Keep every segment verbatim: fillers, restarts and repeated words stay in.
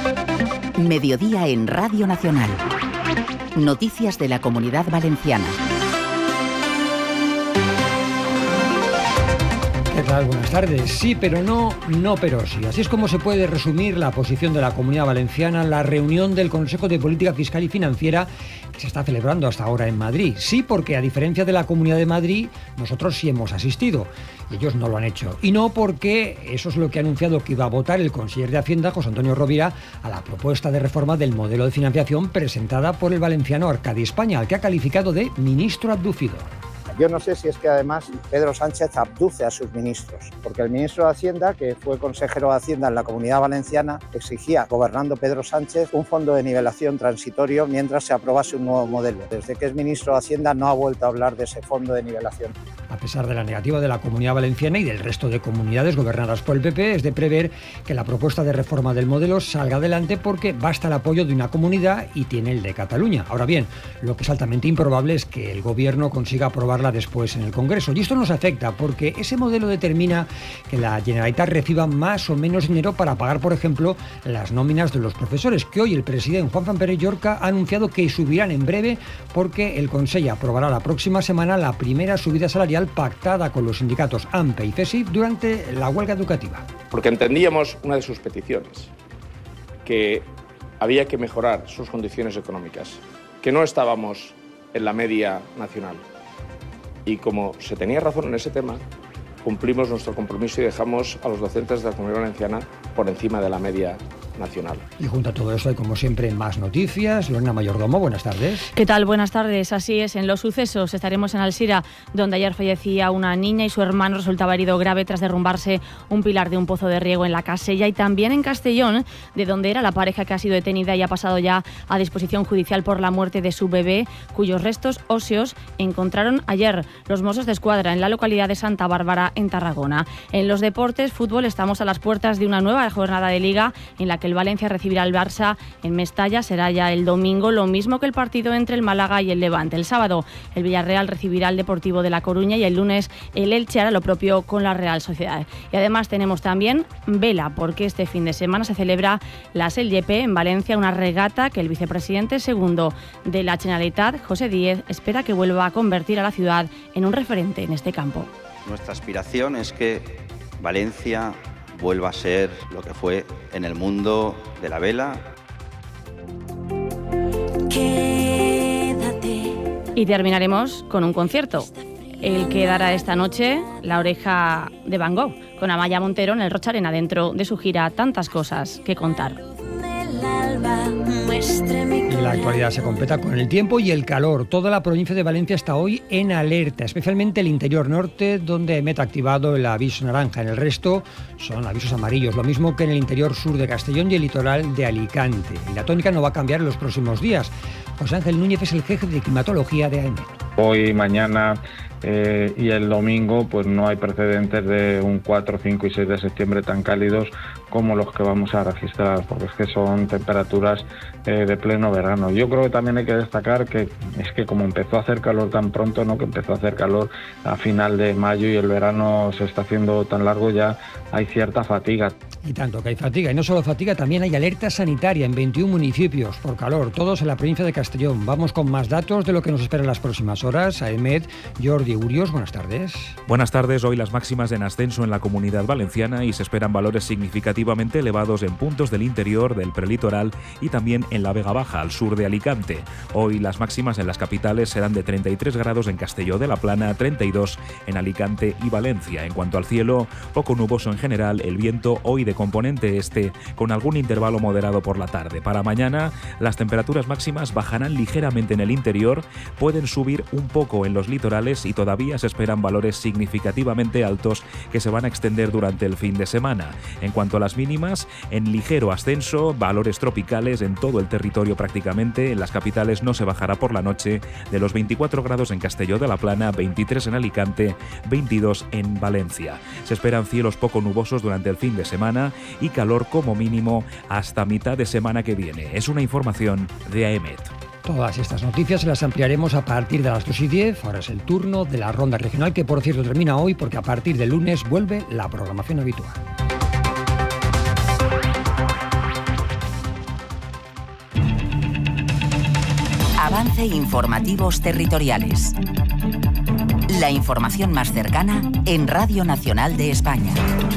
Mediodía en Radio Nacional. Noticias de la Comunidad Valenciana. ¿Qué tal? Buenas tardes. Sí, pero no, no, pero sí. Así es como se puede resumir la posición de la Comunidad Valenciana en la reunión del Consejo de Política Fiscal y Financiera que se está celebrando hasta ahora en Madrid. Sí, porque a diferencia de la Comunidad de Madrid, nosotros sí hemos asistido. Ellos no lo han hecho. Y no porque eso es lo que ha anunciado que iba a votar el consejero de Hacienda, José Antonio Rovira, a la propuesta de reforma del modelo de financiación presentada por el valenciano Arcadi España, al que ha calificado de ministro abducido. Yo no sé si es que además Pedro Sánchez abduce a sus ministros, porque el ministro de Hacienda, que fue consejero de Hacienda en la Comunidad Valenciana, exigía, gobernando Pedro Sánchez, un fondo de nivelación transitorio mientras se aprobase un nuevo modelo. Desde que es ministro de Hacienda no ha vuelto a hablar de ese fondo de nivelación. A pesar de la negativa de la Comunidad Valenciana y del resto de comunidades gobernadas por el P P, es de prever que la propuesta de reforma del modelo salga adelante porque basta el apoyo de una comunidad y tiene el de Cataluña. Ahora bien, lo que es altamente improbable es que el gobierno consiga aprobarla después en el Congreso. Y esto nos afecta porque ese modelo determina que la Generalitat reciba más o menos dinero para pagar, por ejemplo, las nóminas de los profesores, que hoy el presidente Juan Pérez Llorca ha anunciado que subirán en breve porque el Consejo aprobará la próxima semana la primera subida salarial pactada con los sindicatos AMPE y FESIF durante la huelga educativa. Porque entendíamos una de sus peticiones, que había que mejorar sus condiciones económicas, que no estábamos en la media nacional. Y como se tenía razón en ese tema, cumplimos nuestro compromiso y dejamos a los docentes de la Comunidad Valenciana por encima de la media nacional. Y junto a todo esto hay, como siempre, más noticias. Lorena Mayordomo, buenas tardes. ¿Qué tal? Buenas tardes. Así es, en los sucesos estaremos en Alsira, donde ayer fallecía una niña y su hermano resultaba herido grave tras derrumbarse un pilar de un pozo de riego en la Casella, y también en Castellón, de donde era la pareja que ha sido detenida y ha pasado ya a disposición judicial por la muerte de su bebé, cuyos restos óseos encontraron ayer los Mossos de Escuadra en la localidad de Santa Bárbara, en Tarragona. En los deportes, fútbol, estamos a las puertas de una nueva jornada de Liga en la que el Valencia recibirá al Barça en Mestalla. Será ya el domingo, lo mismo que el partido entre el Málaga y el Levante. El sábado el Villarreal recibirá al Deportivo de La Coruña y el lunes el Elche hará lo propio con la Real Sociedad. Y además tenemos también vela, porque este fin de semana se celebra la S E L Y P en Valencia, una regata que el vicepresidente segundo de la Generalitat, José Díez, espera que vuelva a convertir a la ciudad en un referente en este campo. Nuestra aspiración es que Valencia vuelva a ser lo que fue en el mundo de la vela. Quédate. Y terminaremos con un concierto, el que dará esta noche La Oreja de Van Gogh, con Amaya Montero en el Rocha Arena, dentro de su gira Tantas Cosas que Contar. Y la actualidad se completa con el tiempo y el calor. Toda la provincia de Valencia está hoy en alerta, especialmente el interior norte, donde EMET ha activado el aviso naranja. En el resto son avisos amarillos, lo mismo que en el interior sur de Castellón y el litoral de Alicante. Y la tónica no va a cambiar en los próximos días. José Ángel Núñez es el jefe de climatología de EMET. Hoy, mañana eh, y el domingo, pues no hay precedentes de un cuatro, cinco y seis de septiembre tan cálidos como los que vamos a registrar, porque es que son temperaturas eh, de pleno verano. Yo creo que también hay que destacar que es que como empezó a hacer calor tan pronto, ¿no?, que empezó a hacer calor a final de mayo y el verano se está haciendo tan largo, ya hay cierta fatiga. Y tanto que hay fatiga, y no solo fatiga, también hay alerta sanitaria en veintiún municipios por calor, todos en la provincia de Castellón. Vamos con más datos de lo que nos espera en las próximas horas. A EMET, Jordi Urios, buenas tardes. Buenas tardes. Hoy las máximas en ascenso en la Comunidad Valenciana y se esperan valores significativamente elevados en puntos del interior, del prelitoral y también en la Vega Baja, al sur de Alicante. Hoy las máximas en las capitales serán de treinta y tres grados en Castelló de la Plana, treinta y dos en Alicante y Valencia. En cuanto al cielo, poco nuboso en general, el viento hoy de componente este, con algún intervalo moderado por la tarde. Para mañana, las temperaturas máximas bajarán ligeramente en el interior, pueden subir un poco en los litorales y todavía se esperan valores significativamente altos que se van a extender durante el fin de semana. En cuanto a las mínimas, en ligero ascenso, valores tropicales en todo el territorio prácticamente. En las capitales no se bajará por la noche de los veinticuatro grados en Castelló de la Plana, veintitrés en Alicante, veintidós en Valencia. Se esperan cielos poco nubosos durante el fin de semana y calor como mínimo hasta mitad de semana que viene. Es una información de AEMET. Todas estas noticias las ampliaremos a partir de las dos y diez. Ahora es el turno de la ronda regional, que por cierto termina hoy porque a partir del lunes vuelve la programación habitual. Avance Informativos Territoriales. La información más cercana en Radio Nacional de España.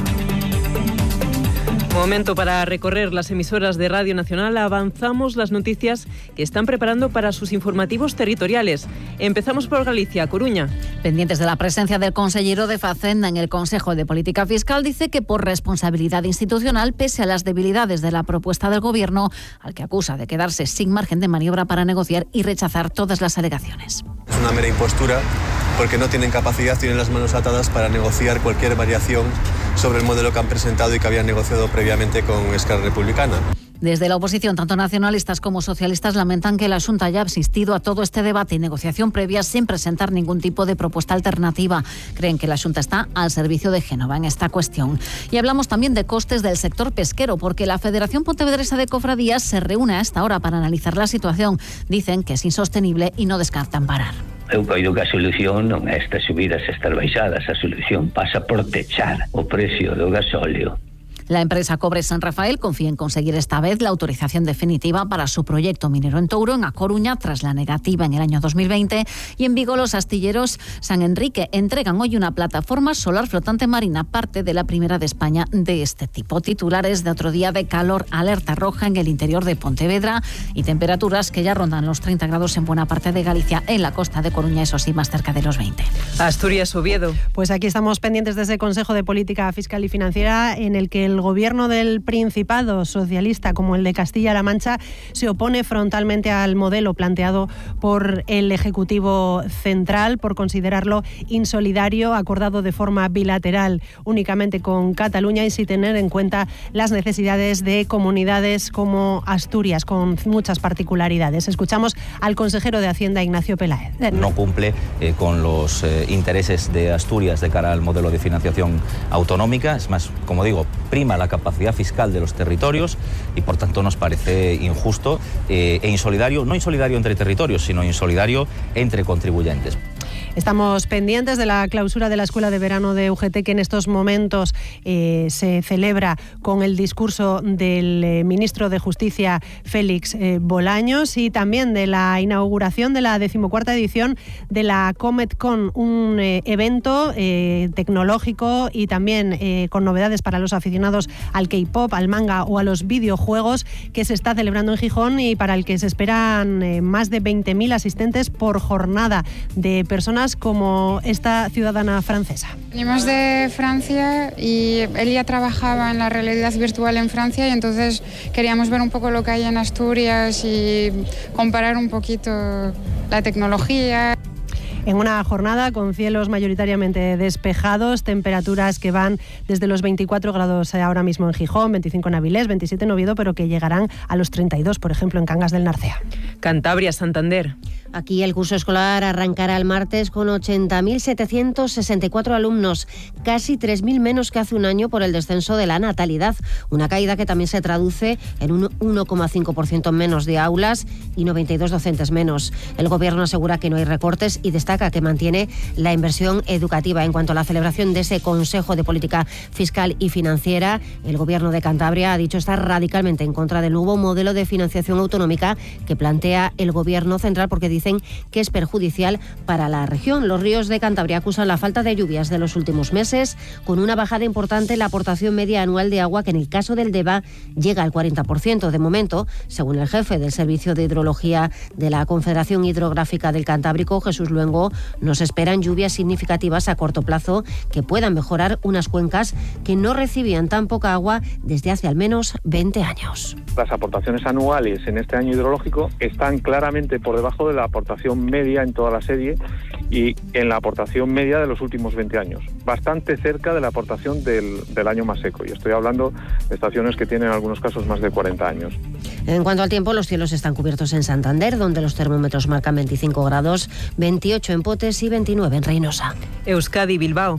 Momento para recorrer las emisoras de Radio Nacional. Avanzamos las noticias que están preparando para sus informativos territoriales. Empezamos por Galicia, Coruña. Pendientes de la presencia del consejero de Facenda en el Consejo de Política Fiscal, dice que por responsabilidad institucional, pese a las debilidades de la propuesta del Gobierno, al que acusa de quedarse sin margen de maniobra para negociar y rechazar todas las alegaciones. Es una mera impostura porque no tienen capacidad, tienen las manos atadas para negociar cualquier variación sobre el modelo que han presentado y que habían negociado previamente con Esquerra Republicana. Desde la oposición, tanto nacionalistas como socialistas lamentan que la Xunta haya asistido a todo este debate y negociación previa sin presentar ningún tipo de propuesta alternativa. Creen que la Xunta está al servicio de Génova en esta cuestión. Y hablamos también de costes del sector pesquero, porque la Federación Pontevedresa de Cofradías se reúne a esta hora para analizar la situación. Dicen que es insostenible y no descartan parar. Eu coido que a solución non é estas subidas e estas baixadas, a solución pasa por techar o precio do gasóleo. La empresa Cobre San Rafael confía en conseguir esta vez la autorización definitiva para su proyecto minero en Touro, en A Coruña, tras la negativa en el año dos mil veinte. Y en Vigo, los astilleros San Enrique entregan hoy una plataforma solar flotante marina, parte de la primera de España de este tipo. Titulares de otro día de calor, alerta roja en el interior de Pontevedra y temperaturas que ya rondan los treinta grados en buena parte de Galicia, en la costa de Coruña, eso sí, más cerca de los veinte. Asturias, Oviedo. Pues aquí estamos pendientes de ese Consejo de Política Fiscal y Financiera en el que el gobierno del Principado, socialista como el de Castilla-La Mancha, se opone frontalmente al modelo planteado por el Ejecutivo Central por considerarlo insolidario, acordado de forma bilateral únicamente con Cataluña y sin tener en cuenta las necesidades de comunidades como Asturias, con muchas particularidades. Escuchamos al consejero de Hacienda, Ignacio Peláez. No cumple eh, con los eh, intereses de Asturias de cara al modelo de financiación autonómica. Es más, como digo, prima la capacidad fiscal de los territorios y por tanto nos parece injusto eh, e insolidario, no insolidario entre territorios, sino insolidario entre contribuyentes. Estamos pendientes de la clausura de la Escuela de Verano de U G T, que en estos momentos eh, se celebra con el discurso del eh, ministro de Justicia, Félix eh, Bolaños, y también de la inauguración de la decimocuarta edición de la CometCon, un eh, evento eh, tecnológico y también eh, con novedades para los aficionados al K-pop, al manga o a los videojuegos, que se está celebrando en Gijón y para el que se esperan eh, más de veinte mil asistentes por jornada, de personas como esta ciudadana francesa. Venimos de Francia y él ya trabajaba en la realidad virtual en Francia y entonces queríamos ver un poco lo que hay en Asturias y comparar un poquito la tecnología. En una jornada con cielos mayoritariamente despejados, temperaturas que van desde los veinticuatro grados ahora mismo en Gijón, veinticinco en Avilés, veintisiete en Oviedo, pero que llegarán a los treinta y dos, por ejemplo, en Cangas del Narcea. Cantabria, Santander. Aquí el curso escolar arrancará el martes con ochenta mil setecientos sesenta y cuatro alumnos, casi tres mil menos que hace un año por el descenso de la natalidad, una caída que también se traduce en un uno coma cinco por ciento menos de aulas y noventa y dos docentes menos. El Gobierno asegura que no hay recortes y destaca que mantiene la inversión educativa. En cuanto a la celebración de ese Consejo de Política Fiscal y Financiera, el Gobierno de Cantabria ha dicho estar radicalmente en contra del nuevo modelo de financiación autonómica que plantea el Gobierno central, porque dicen que es perjudicial para la región. Los ríos de Cantabria acusan la falta de lluvias de los últimos meses, con una bajada importante en la aportación media anual de agua, que en el caso del Deva llega al cuarenta por ciento. De momento, según el jefe del Servicio de Hidrología de la Confederación Hidrográfica del Cantábrico, Jesús Luengo, nos esperan lluvias significativas a corto plazo que puedan mejorar unas cuencas que no recibían tan poca agua desde hace al menos veinte años. Las aportaciones anuales en este año hidrológico están claramente por debajo de la aportación media en toda la serie y en la aportación media de los últimos veinte años, bastante cerca de la aportación del, del año más seco, y estoy hablando de estaciones que tienen en algunos casos más de cuarenta años. En cuanto al tiempo, los cielos están cubiertos en Santander, donde los termómetros marcan veinticinco grados, veintiocho en Potes y veintinueve en Reynosa. Euskadi, Bilbao.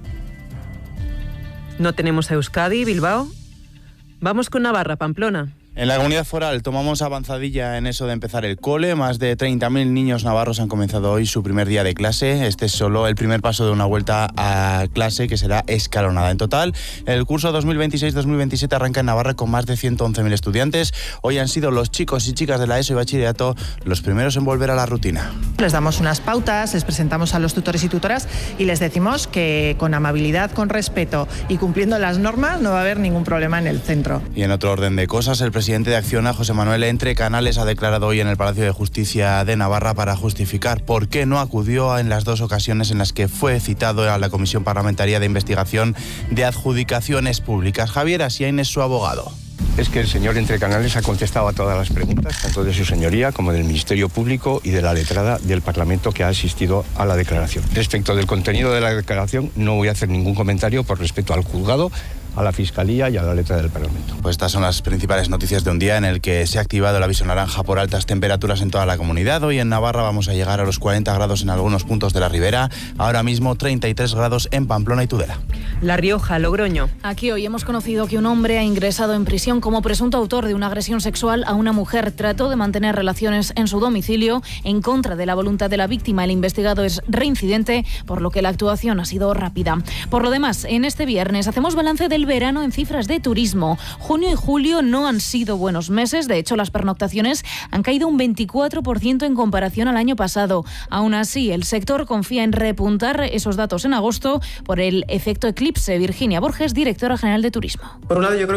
No tenemos a Euskadi, Bilbao. Vamos con Navarra, Pamplona. En la comunidad foral tomamos avanzadilla en eso de empezar el cole. Más de treinta mil niños navarros han comenzado hoy su primer día de clase. Este es solo el primer paso de una vuelta a clase que será escalonada. En total, el curso dos mil veintiséis dos mil veintisiete arranca en Navarra con más de ciento once mil estudiantes. Hoy han sido los chicos y chicas de la ESO y bachillerato los primeros en volver a la rutina. Les damos unas pautas, les presentamos a los tutores y tutoras y les decimos que con amabilidad, con respeto y cumpliendo las normas no va a haber ningún problema en el centro. Y en otro orden de cosas, el presidente El presidente de Acciona, José Manuel Entre Canales, ha declarado hoy en el Palacio de Justicia de Navarra para justificar por qué no acudió en las dos ocasiones en las que fue citado a la Comisión Parlamentaria de Investigación de Adjudicaciones Públicas. Javier Asiain es su abogado. Es que el señor Entre Canales ha contestado a todas las preguntas, tanto de su señoría como del Ministerio Público y de la letrada del Parlamento que ha asistido a la declaración. Respecto del contenido de la declaración, no voy a hacer ningún comentario por respeto al juzgado, a la Fiscalía y a la letra del Parlamento. Pues estas son las principales noticias de un día en el que se ha activado el aviso naranja por altas temperaturas en toda la comunidad. Hoy en Navarra vamos a llegar a los cuarenta grados en algunos puntos de la ribera. Ahora mismo treinta y tres grados en Pamplona y Tudela. La Rioja, Logroño. Aquí hoy hemos conocido que un hombre ha ingresado en prisión como presunto autor de una agresión sexual a una mujer. Trató de mantener relaciones en su domicilio en contra de la voluntad de la víctima. El investigado es reincidente, por lo que la actuación ha sido rápida. Por lo demás, en este viernes hacemos balance del verano en cifras de turismo. Junio y julio no han sido buenos meses. De hecho, las pernoctaciones han caído un veinticuatro por ciento en comparación al año pasado. Aún así, el sector confía en repuntar esos datos en agosto por el efecto eclipse. Virginia Borges, directora general de Turismo. Por un lado, yo creo